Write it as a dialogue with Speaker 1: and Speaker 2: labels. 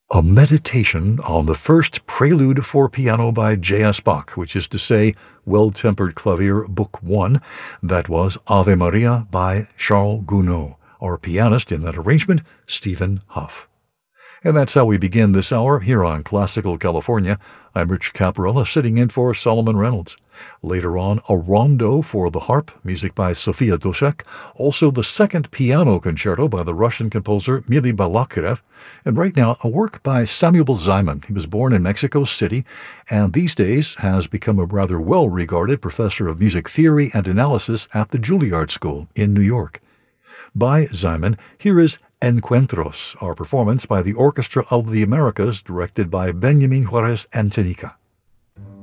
Speaker 1: A meditation on the first prelude for piano by J.S. Bach, which is to say, Well-Tempered Clavier, Book 1. That was Ave Maria by Charles Gounod. Our pianist in that arrangement, Stephen Huff. And that's how we begin this hour here on Classical California. I'm Rich Caparella, sitting in for Solomon Reynolds. Later on, a rondo for the harp, music by Sofia Dosek. Also, the second piano concerto by the Russian composer Mily Balakirev. And right now, a work by Samuel Ziman. He was born in Mexico City, and these days has become a rather well-regarded professor of music theory and analysis at the Juilliard School in New York. By Ziman, here is Encuentros, our performance by the Orchestra of the Americas, directed by Benjamin Juarez Antenica.